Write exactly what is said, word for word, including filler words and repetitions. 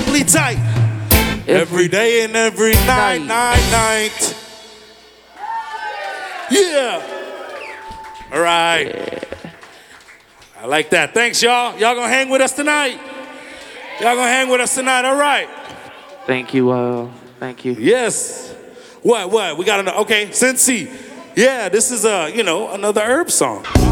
doubly tight. Every day and every night, night, night. Yeah. All right. Yeah. I like that. Thanks, y'all. Y'all gonna hang with us tonight? Y'all gonna hang with us tonight? All right. Thank you, uh, thank you. Yes. What, what? We got another, okay, Cincy. Yeah, this is, uh, you know, another herb song.